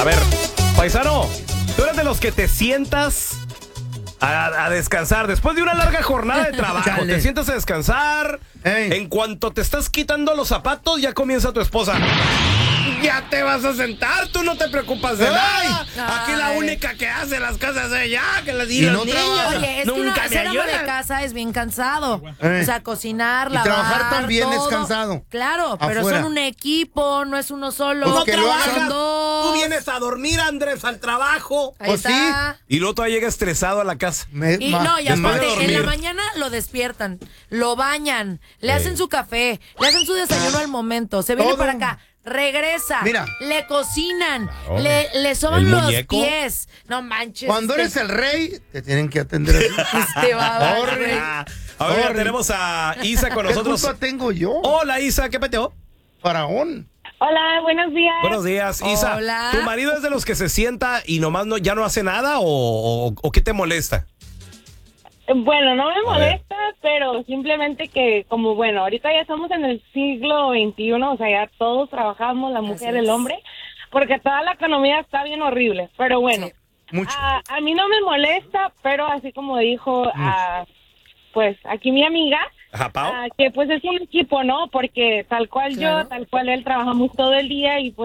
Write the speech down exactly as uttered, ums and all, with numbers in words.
ver, paisano, tú eres de los que te sientas a, a descansar después de una larga jornada de trabajo. Chale. Te sientas a descansar. Ey. En cuanto te estás quitando los zapatos, ya comienza tu esposa. Ya te vas a sentar, tú no te preocupas de nada. Aquí la Ay. única que hace las cosas es ella, que las Y y los no niños. trabaja. Oye, es Nunca que una, me ser ama de ayudan. casa es bien cansado. Eh. O sea, cocinar, Y lavar, trabajar también es todo. cansado. Claro, pero Afuera. son un equipo, no es uno solo. Pues No que lo hagan. trabajas, Son dos. tú vienes a dormir, Andrés, al trabajo. Ahí Pues sí. está. Y luego todavía llega estresado a la casa. Me- Y ma- no, y después de aparte, en la dormir. mañana lo despiertan, lo bañan, le Ey. hacen su café, le hacen su desayuno al momento, se viene Todo. para acá, regresa, Mira. le cocinan, Claro. le, le soban El los muñeco. pies. No manches. Cuando este- eres el rey, te tienen que atender así. este bárbaro, Corre. güey. Ah, a ver, Sorry. tenemos a Isa con ¿Qué nosotros. culpa tengo yo? Hola, Isa, ¿qué peteo? Faraón. Hola, buenos días. Buenos días, Isa. Hola. ¿Tu marido es de los que se sienta y nomás no, ya no hace nada o, o, o qué te molesta? Bueno, no me A ver. molesta, pero simplemente que como, bueno, ahorita ya estamos en el siglo veintiuno, o sea, ya todos trabajamos, la mujer, Así el es. hombre, porque toda la economía está bien horrible. Pero bueno, Sí. Mucho. a, a mí no me molesta, pero así como dijo, ah, pues aquí mi amiga, Ajá, Pau. ah, que pues es un equipo, ¿no? Porque tal cual Claro. yo, tal cual él, trabajamos todo el día y pues